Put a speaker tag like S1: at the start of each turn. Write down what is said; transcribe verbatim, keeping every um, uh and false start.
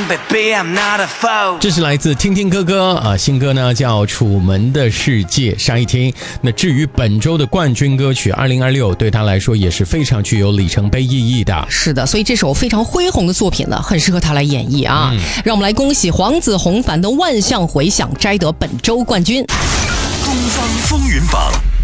S1: 这是来自听听哥哥啊，新歌呢叫《楚门的世界》，沙一听。那至于本周的冠军歌曲二零二六，对他来说也是非常具有里程碑意义的。
S2: 是的，所以这首非常恢宏的作品呢，很适合他来演绎啊。嗯、让我们来恭喜黄子弘凡的《万象回响》摘得本周冠军。
S3: 东方风云榜。